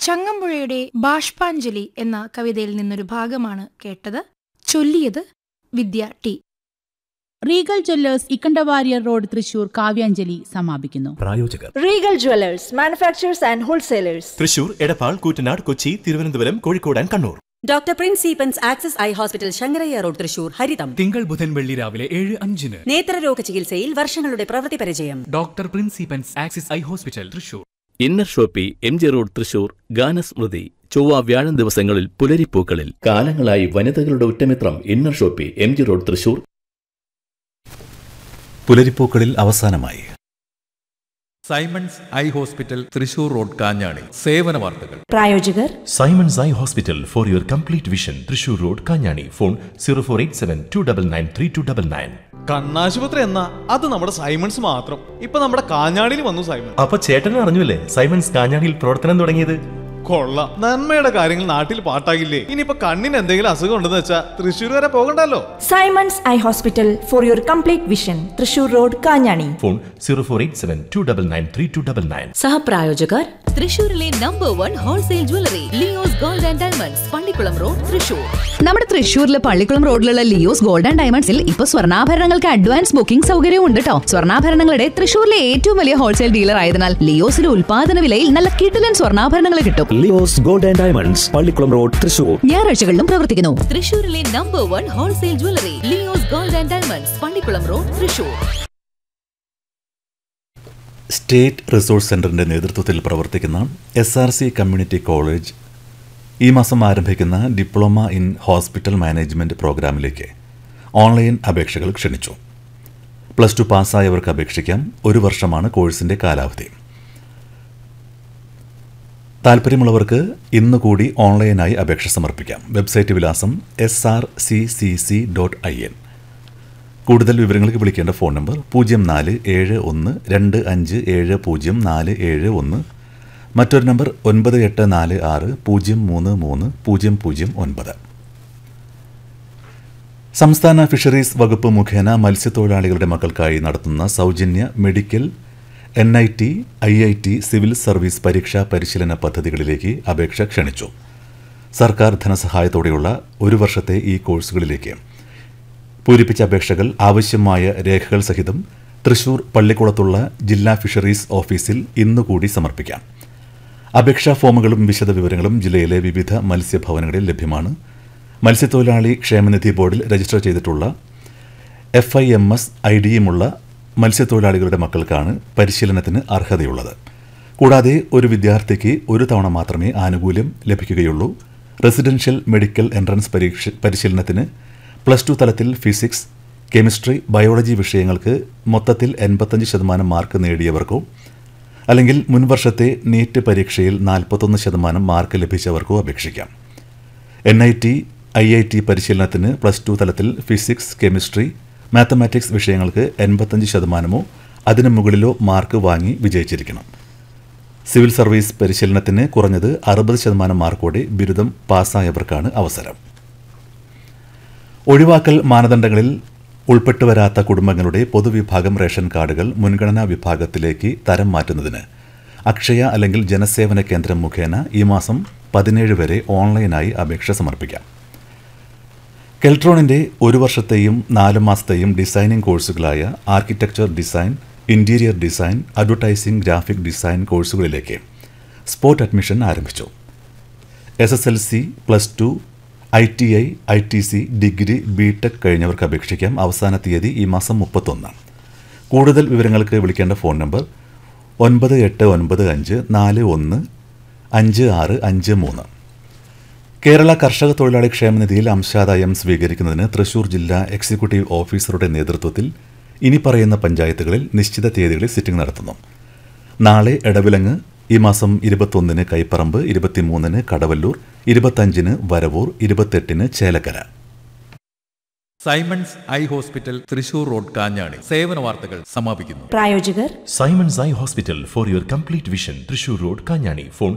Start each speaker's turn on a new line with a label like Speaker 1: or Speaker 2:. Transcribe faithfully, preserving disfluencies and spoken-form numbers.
Speaker 1: ചങ്ങമ്പുഴയുടെ ബാഷ്പാഞ്ജലി എന്ന കവിതയിൽ നിന്നൊരു ഭാഗമാണ് കേട്ടത്. ചൊല്ലിയത് വിദ്യ T.
Speaker 2: Regal Jewellers Ikkanda Warrier road Thrissur Kavyanjali സമാപിക്കുന്നു.
Speaker 3: പ്രായോജകർ
Speaker 4: Regal Jewellers manufacturers and wholesalers
Speaker 3: Thrissur, Edappal, Koottanad, Kochi, Thiruvananthapuram, Kozhikode and Kannur.
Speaker 5: Doctor Prince Eappen's access eye hospital Sankaraiah road Thrissur ഹരിതം.
Speaker 6: തിങ്കൾ ബുധൻ വെള്ളി രാവിലെ ഏഴ് അഞ്ചിന്.
Speaker 5: നേത്രരോഗ ചികിത്സയിൽ വർഷങ്ങളുടെ പ്രവൃത്തി പരിചയം.
Speaker 6: Doctor Prince Eappen's access eye hospital Thrissur.
Speaker 7: Inner Shopee, M G road Thrissur. ഗാനസ്മൃതി ചൊവ്വ വ്യാഴം ദിവസങ്ങളിൽ പുലരിപ്പൂക്കളിൽ. കാലങ്ങളായി വനിതകളുടെ ഉറ്റമിത്രം inner Shopee, M G road Thrissur.
Speaker 3: പുലരിപ്പൂക്കളിൽ അവസാനമായി
Speaker 8: Symons eye hospital Thrissur road Kanjani. സേവന വാർത്തകൾ.
Speaker 4: പ്രായോജകർ
Speaker 3: Symons eye hospital for your complete vision, Thrissur road Kanjani. Phone zero four eight seven to double nine three to double nine.
Speaker 8: കണ്ണാശുപത്രി എന്നാ അത് നമ്മുടെ സൈമൺസ് മാത്രം. ഇപ്പൊ നമ്മുടെ കാഞ്ഞാണിയിൽ വന്നു സൈമൺ.
Speaker 3: അപ്പൊ ചേട്ടൻ അറിഞ്ഞില്ലേ സൈമൺസ് കാഞ്ഞാണിയിൽ പ്രവർത്തനം തുടങ്ങിയത്?
Speaker 8: കൊള്ളാം. നന്മയുടെ കാര്യങ്ങൾ നാട്ടിൽ പാട്ടാകില്ലേ? ഇനിയിപ്പോ കണ്ണിന് എന്തെങ്കിലും അസുഖം ഉണ്ടെന്ന് വെച്ചാ തൃശ്ശൂർ വരെ പോകണ്ടല്ലോ.
Speaker 4: Symons eye hospital for your complete vision, Thrissur road Kanjani.
Speaker 3: Phone zero four eight seven to double nine three to double nine.
Speaker 5: സഹപ്രായോജകർ തൃശൂരിലെ number one wholesale jewellery Leo's gold and diamonds, Pallikkulam road Thrissur.
Speaker 9: നമ്മുടെ തൃശൂരിലെ പള്ളിക്കുളം റോഡിലുള്ള ലിയോസ് ഗോൾഡ് ആൻഡ് ഡയമണ്ട്സിൽ ഇപ്പൊ സ്വർണ്ണാഭരണങ്ങൾക്ക് അഡ്വാൻസ് ബുക്കിംഗ് സൗകര്യവും ഉണ്ട് കേട്ടോ. സ്വർണ്ണാഭരണങ്ങളുടെ തൃശൂരിലെ ഏറ്റവും വലിയ ഹോൾസെയിൽ ഡീലർ ആയതിനാൽ ലിയോസിലെ ഉൽപാദന വിലയിൽ നല്ല കിടിലൻ സ്വർണ്ണാഭരണങ്ങൾ കിട്ടും.
Speaker 10: Leo's gold and diamonds, Pallikkulam road Thrissur.
Speaker 9: ഞായറാഴ്ചകളിലും പ്രവർത്തിക്കുന്നു.
Speaker 5: തൃശൂരിലെ number one wholesale jewellery Leo's gold and diamonds, Pallikkulam road Thrissur.
Speaker 11: State resource സെന്ററിന്റെ നേതൃത്വത്തിൽ പ്രവർത്തിക്കുന്ന S R C community college ഈ മാസം ആരംഭിക്കുന്ന ഡിപ്ലോമ ഇൻ ഹോസ്പിറ്റൽ മാനേജ്മെന്റ് പ്രോഗ്രാമിലേക്ക് ഓൺലൈൻ അപേക്ഷകൾ ക്ഷണിച്ചു. പ്ലസ് ടു പാസ്സായവർക്ക് അപേക്ഷിക്കാം. ഒരു വർഷമാണ് കോഴ്സിന്റെ കാലാവധി. താൽപ്പര്യമുള്ളവർക്ക് ഇന്നുകൂടി ഓൺലൈനായി അപേക്ഷ സമർപ്പിക്കാം. വെബ്സൈറ്റ് വിലാസം S R C C C dot I N. കൂടുതൽ വിവരങ്ങൾക്ക് വിളിക്കേണ്ട ഫോൺ നമ്പർ പൂജ്യം നാല് ഏഴ് ഒന്ന് രണ്ട് അഞ്ച് ഏഴ് പൂജ്യം നാല് ഏഴ് ഒന്ന്. മറ്റൊരു നമ്പർ ഒൻപത് എട്ട് നാല് ആറ് പൂജ്യം മൂന്ന് മൂന്ന് പൂജ്യം പൂജ്യം ഒൻപത്. സംസ്ഥാന ഫിഷറീസ് വകുപ്പ് മുഖേന മത്സ്യത്തൊഴിലാളികളുടെ മക്കൾക്കായി നടത്തുന്ന സൗജന്യ medical, N I T, I I T, civil service പരീക്ഷാ പരിശീലന പദ്ധതികളിലേക്ക് അപേക്ഷ ക്ഷണിച്ചു. സർക്കാർ ധനസഹായത്തോടെയുള്ള ഒരു വർഷത്തെ ഈ കോഴ്സുകളിലേക്ക് പൂരിപ്പിച്ച അപേക്ഷകൾ ആവശ്യമായ രേഖകൾ സഹിതം തൃശൂർ പള്ളിക്കുളത്തുള്ള ജില്ലാ ഫിഷറീസ് ഓഫീസിൽ ഇന്നുകൂടി സമർപ്പിക്കാം. അപേക്ഷാ ഫോമുകളും വിശദവിവരങ്ങളും ജില്ലയിലെ വിവിധ മത്സ്യഭവനങ്ങളിൽ ലഭ്യമാണ്. മത്സ്യത്തൊഴിലാളി ക്ഷേമനിധി ബോർഡിൽ രജിസ്റ്റർ ചെയ്തിട്ടുള്ള F I M S I ഡിയുമുള്ള മത്സ്യത്തൊഴിലാളികളുടെ മക്കൾക്കാണ് പരിശീലനത്തിന് അർഹതയുള്ളത്. കൂടാതെ ഒരു വിദ്യാർത്ഥിക്ക് ഒരു തവണ മാത്രമേ ആനുകൂല്യം ലഭിക്കുകയുള്ളൂ. റെസിഡൻഷ്യൽ മെഡിക്കൽ എൻട്രൻസ് പരീക്ഷ പരിശീലനത്തിന് പ്ലസ് ടു തലത്തിൽ ഫിസിക്സ്, കെമിസ്ട്രി, ബയോളജി വിഷയങ്ങൾക്ക് മൊത്തത്തിൽ എൺപത്തഞ്ച് ശതമാനം മാർക്ക് നേടിയവർക്കോ അല്ലെങ്കിൽ മുൻവർഷത്തെ നീറ്റ് പരീക്ഷയിൽ നാൽപ്പത്തൊന്ന് ശതമാനം മാർക്ക് ലഭിച്ചവർക്കോ അപേക്ഷിക്കാം. N I T, I I T പരിശീലനത്തിന് പ്ലസ് ടു തലത്തിൽ ഫിസിക്സ്, കെമിസ്ട്രി, മാത്തമാറ്റിക്സ് വിഷയങ്ങൾക്ക് എൺപത്തഞ്ച് ശതമാനമോ അതിനു മുകളിലോ മാർക്ക് വാങ്ങി വിജയിച്ചിരിക്കണം. സിവിൽ സർവീസ് പരിശീലനത്തിന് കുറഞ്ഞത് അറുപത് ശതമാനം മാർക്കോടെ ബിരുദം പാസ്സായവർക്കാണ് അവസരം. ഒഴിവാക്കൽ മാനദണ്ഡങ്ങളിൽ ഉൾപ്പെട്ടുവരാത്ത കുടുംബങ്ങളുടെ പൊതുവിഭാഗം റേഷൻ കാർഡുകൾ മുൻഗണനാ വിഭാഗത്തിലേക്ക് തരം മാറ്റുന്നതിന് അക്ഷയ അല്ലെങ്കിൽ ജനസേവന കേന്ദ്രം മുഖേന ഈ മാസം പതിനേഴ് വരെ ഓൺലൈനായി അപേക്ഷ സമർപ്പിക്കാം. കെൽട്രോണിന്റെ ഒരു വർഷത്തെയും നാല് മാസത്തെയും designing കോഴ്സുകളായ architecture design, interior design, advertising, graphic design കോഴ്സുകളിലേക്ക് സ്പോട്ട് അഡ്മിഷൻ ആരംഭിച്ചു. S S L C, plus two, I T I, I T C, degree, B tech കഴിഞ്ഞവർക്ക് അപേക്ഷിക്കാം. അവസാന തീയതി ഈ മാസം മുപ്പത്തൊന്ന്. കൂടുതൽ വിവരങ്ങൾക്ക് വിളിക്കേണ്ട ഫോൺ നമ്പർ ഒൻപത് എട്ട് ഒൻപത് അഞ്ച് നാല് ഒന്ന് അഞ്ച് ആറ് അഞ്ച് മൂന്ന്. കേരള കർഷക തൊഴിലാളി ക്ഷേമനിധിയിൽ അംശാദായം സ്വീകരിക്കുന്നതിന് തൃശൂർ ജില്ലാ എക്സിക്യൂട്ടീവ് ഓഫീസറുടെ നേതൃത്വത്തിൽ ഇനി പറയുന്ന പഞ്ചായത്തുകളിൽ നിശ്ചിത തീയതികളിൽ സിറ്റിംഗ് നടത്തുന്നു. നാളെ എടവിലങ്ങ്, ഈ മാസം ഇരുപത്തൊന്നിന് കൈപ്പറമ്പ്, ഇരുപത്തിമൂന്നിന് കടവല്ലൂർ, ഇരുപത്തഞ്ചിന് Varavoor, ഇരുപത്തെട്ടിന് Chelakkara.
Speaker 8: Symons eye hospital Thrissur road Kanjani. സേവന വാർത്തകൾ സമാപിക്കുന്നു.
Speaker 4: പ്രായോജകർ
Speaker 3: Symons eye hospital for your complete vision, Thrissur road Kanjani. Phone